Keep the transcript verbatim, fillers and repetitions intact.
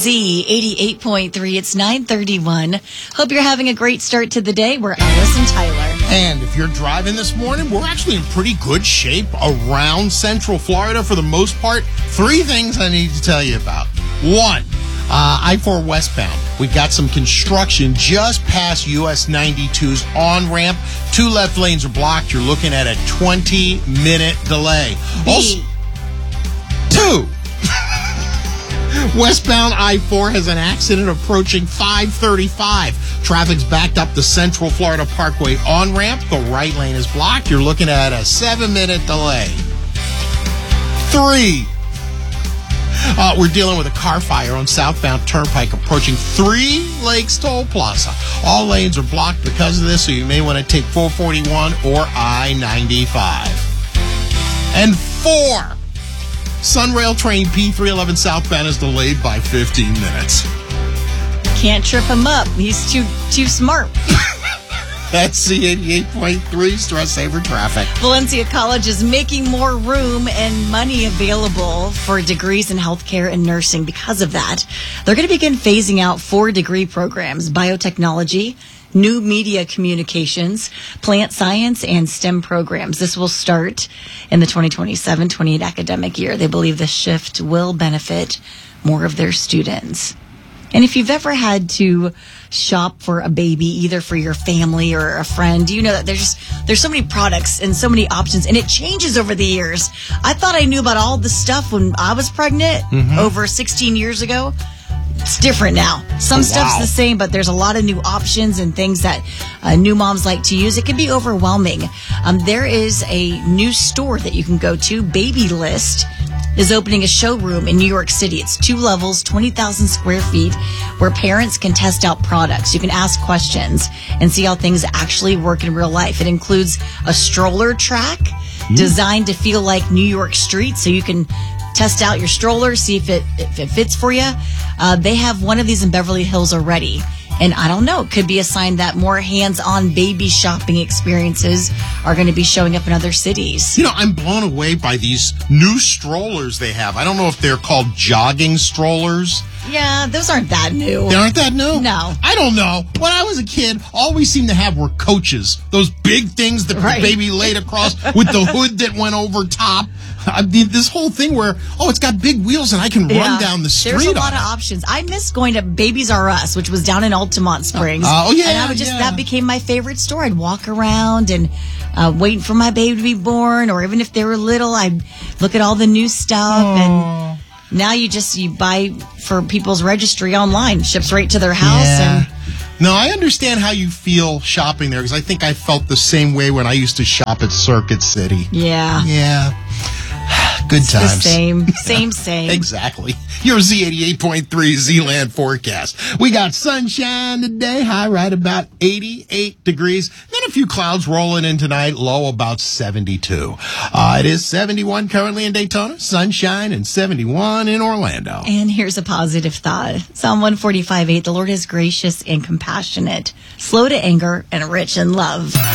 Z eighty-eight point three. It's nine thirty-one. Hope you're having a great start to the day. We're Alice and Tyler. And if you're driving this morning, we're actually in pretty good shape around Central Florida for the most part. Three things I need to tell you about. One, uh, I four westbound. We got some construction just past U S ninety-two's on-ramp. Two left lanes are blocked. You're looking at a twenty-minute delay. Also, two. Westbound I four has an accident approaching five thirty-five. Traffic's backed up the Central Florida Parkway on-ramp. The right lane is blocked. You're looking at a seven-minute delay. Three. Uh, we're dealing with a car fire on southbound Turnpike approaching Three Lakes Toll Plaza. All lanes are blocked because of this, so you may want to take four forty-one or I ninety-five. And four. Sunrail train P three eleven southbound is delayed by fifteen minutes. Can't trip him up. He's too too smart. That's Z eighty-eight point three Stress Saver Traffic. Valencia College is making more room and money available for degrees in healthcare and nursing. Because of that, they're going to begin phasing out four degree programs: biotechnology, new media communications, plant science, and STEM programs. This will start in the twenty twenty-seven twenty-eight academic year. They believe the shift will benefit more of their students. And if you've ever had to shop for a baby, either for your family or a friend, you know that there's just, there's so many products and so many options, and it changes over the years. I thought I knew about all the stuff when I was pregnant mm-hmm. over sixteen years ago. It's different now. Some oh, stuff's wow. the same, but there's a lot of new options and things that uh, new moms like to use. It can be overwhelming. Um, there is a new store that you can go to. Babylist is opening a showroom in New York City. It's two levels, twenty thousand square feet, where parents can test out products. You can ask questions and see how things actually work in real life. It includes a stroller track mm. designed to feel like New York streets, so you can test out your stroller, see if it if it fits for you. Uh, they have one of these in Beverly Hills already. And I don't know, it could be a sign that more hands-on baby shopping experiences are going to be showing up in other cities. You know, I'm blown away by these new strollers they have. I don't know if they're called jogging strollers. Yeah, those aren't that new. They aren't that new? No. I don't know. When I was a kid, all we seemed to have were coaches. Those big things that right. the baby laid across with the hood that went over top. I mean, this whole thing where, oh, it's got big wheels and I can yeah. run down the street. There's a lot on of it. options. I miss going to Babies R Us, which was down in Altamont Springs. Uh, oh, yeah. And I would just, yeah. that became my favorite store. I'd walk around and uh, wait for my baby to be born, or even if they were little, I'd look at all the new stuff. Aww. And now you just, you buy for people's registry online, ships right to their house. Yeah. And no, I understand how you feel shopping there, because I think I felt the same way when I used to shop at Circuit City. yeah. Yeah. Good It's times. the same, same, same. Exactly. Your Z eighty-eight point three Z-Land forecast. We got sunshine today, high right about eighty-eight degrees. Then a few clouds rolling in tonight, low about seventy-two. Uh, it is seventy-one currently in Daytona, sunshine, and seventy-one in Orlando. And here's a positive thought. Psalm one forty-five eight, the Lord is gracious and compassionate, slow to anger, and rich in love.